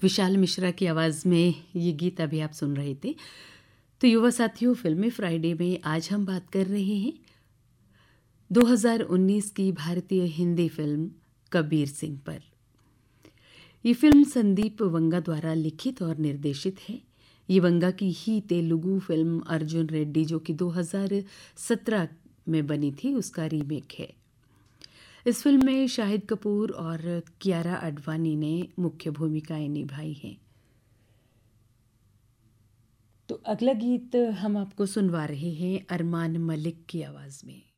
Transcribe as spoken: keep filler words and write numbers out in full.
विशाल मिश्रा की आवाज़ में ये गीत अभी आप सुन रहे थे। तो युवा साथियों, फिल्मी फ्राइडे में आज हम बात कर रहे हैं दो हज़ार उन्नीस की भारतीय हिंदी फिल्म कबीर सिंह पर। ये फिल्म संदीप वंगा द्वारा लिखित और निर्देशित है। ये वंगा की ही तेलुगु फिल्म अर्जुन रेड्डी, जो कि दो हज़ार सत्रह में बनी थी, उसका रीमेक है। इस फिल्म में शाहिद कपूर और कियारा आडवाणी ने मुख्य भूमिकाएं निभाई हैं। तो अगला गीत हम आपको सुनवा रहे हैं अरमान मलिक की आवाज़ में।